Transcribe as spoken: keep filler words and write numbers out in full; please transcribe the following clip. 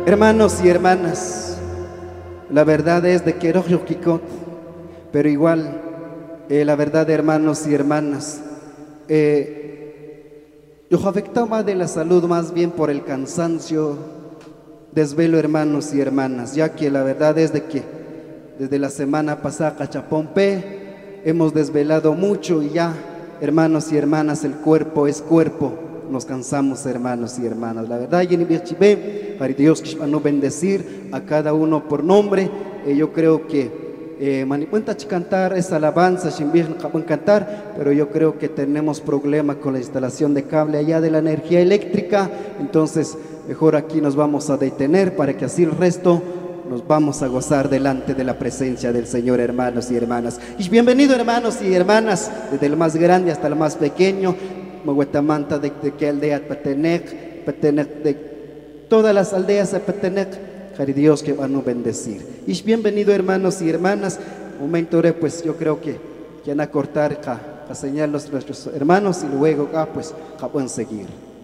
Hermanos y hermanas, la verdad es de que Rojo Kikot, pero igual, eh, la verdad, hermanos y hermanas, eh, yo afectaba de la salud más bien por el cansancio, desvelo, hermanos y hermanas, ya que la verdad es de que desde la semana pasada, Cachapompe, hemos desvelado mucho y ya, hermanos y hermanas, el cuerpo es cuerpo. Nos cansamos, hermanos y hermanas. La verdad, para Dios que no bendecir a cada uno por nombre. Eh, yo creo que eh, manipuenta cantar esa alabanza, cantar, pero yo creo que tenemos problema con la instalación de cable allá de la energía eléctrica. Entonces, mejor aquí nos vamos a detener para que así el resto nos vamos a gozar delante de la presencia del Señor, hermanos y hermanas. Y bienvenido, hermanos y hermanas, desde el más grande hasta el más pequeño. Maguetamanta de, de que aldea Patenec, Patenec, de todas las aldeas de Patenec, Cari Dios que van a bendecir. Y bienvenido, hermanos y hermanas. Momento de, pues yo creo que van a cortar a señalar los nuestros hermanos y luego ah, pues a seguir.